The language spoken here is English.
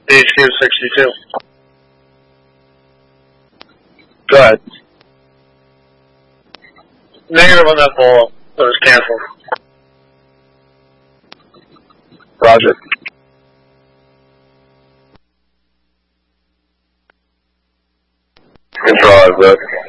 HQ 62. Go ahead. Negative on that ball. It was canceled. Roger. Control, Isaac.